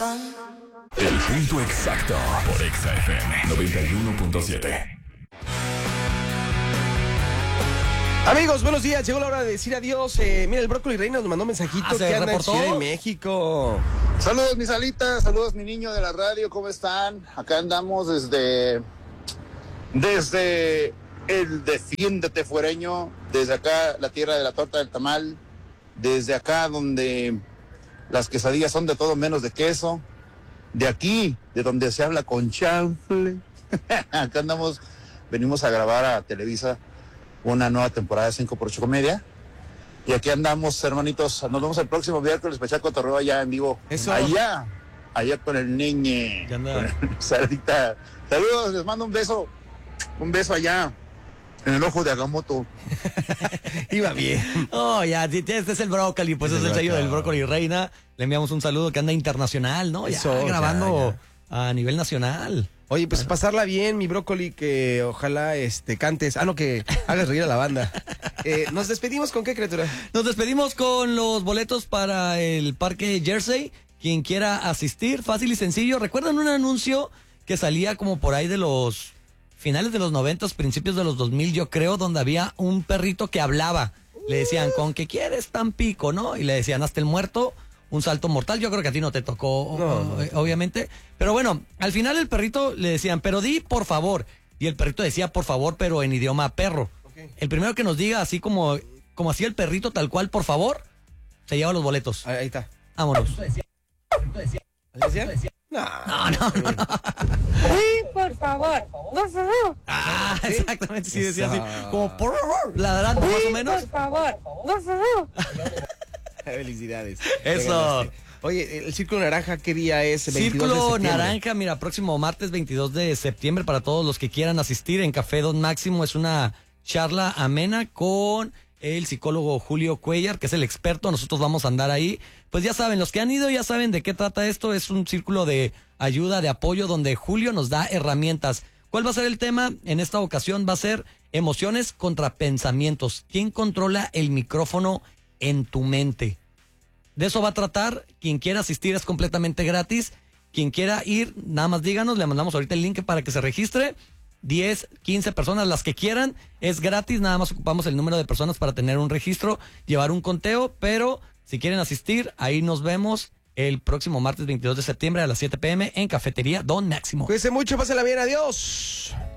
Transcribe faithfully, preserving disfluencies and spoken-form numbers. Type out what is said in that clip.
son. El punto exacto por Exa F M noventa y uno punto siete. Amigos, buenos días. Llegó la hora de decir adiós. Eh, mira, el Brócoli Reina nos mandó un mensajito Ah, ¿se que anda en reportó? Ciudad de México. Saludos, mis alitas, saludos, mi niño de la radio, ¿cómo están? Acá andamos desde, desde el Defiéndete Fuereño, desde acá la tierra de la torta del tamal, desde acá donde las quesadillas son de todo menos de queso, de aquí, de donde se habla con chanfle. Acá andamos, venimos a grabar a Televisa una nueva temporada de cinco por ocho Comedia. Y aquí andamos, hermanitos. Nos vemos el próximo miércoles para echar cotorreo allá en vivo. Eso. Allá, allá con el niñe. ¿Qué anda? Con el Sardita. Saludos, les mando un beso. Un beso allá, en el ojo de Agamotto. Iba bien. Oh, ya, este es el Brócoli, pues Es es el el sello Brócoli. del Brócoli Reina. Le enviamos un saludo que anda internacional, ¿no? Ya Eso, grabando ya, a nivel nacional. Oye, pues pasarla bien, mi Brócoli, que ojalá este cantes. Ah, no, que hagas reír a la banda. Eh, ¿Nos despedimos con qué, criatura? Nos despedimos con los boletos para el Parque Jersey. Quien quiera asistir, fácil y sencillo. ¿Recuerdan un anuncio que salía como por ahí de los finales de los noventas, principios de los dos mil, yo creo, donde había un perrito que hablaba? Le decían, ¿con qué quieres tan pico, no? Y le decían, hasta el muerto, un salto mortal. Yo creo que a ti no te tocó, No, no. eh, obviamente. Pero bueno, al final el perrito le decían, pero di por favor. Y el perrito decía, por favor, pero en idioma perro. Okay. El primero que nos diga, así como, como hacía el perrito, tal cual, por favor, se lleva los boletos. Ahí está. Vámonos. ¿Así decía? No, No, no, no. Sí, por favor. Por favor. Ah, exactamente, sí decía así. Eso. Como por ladrando más o Sí, menos. por favor. Por favor. Felicidades. Eso. Te ganaste. Oye, el Círculo Naranja, ¿qué día es? veintidós de Círculo septiembre. Naranja, mira, próximo martes veintidós de septiembre para todos los que quieran asistir en Café Don Máximo. Es una charla amena con el psicólogo Julio Cuellar, que es el experto. Nosotros vamos a andar ahí. Pues ya saben, los que han ido ya saben de qué trata esto. Es un círculo de ayuda, de apoyo, donde Julio nos da herramientas. ¿Cuál va a ser el tema? En esta ocasión va a ser emociones contra pensamientos. ¿Quién controla el micrófono en tu mente? De eso va a tratar. Quien quiera asistir es completamente gratis. Quien quiera ir, nada más díganos, le mandamos ahorita el link para que se registre. diez, quince personas, las que quieran, es gratis, nada más ocupamos el número de personas para tener un registro, llevar un conteo, pero si quieren asistir, ahí nos vemos el próximo martes veintidós de septiembre a las siete p m en Cafetería Don Máximo. Cuídense mucho, pásenla bien, adiós.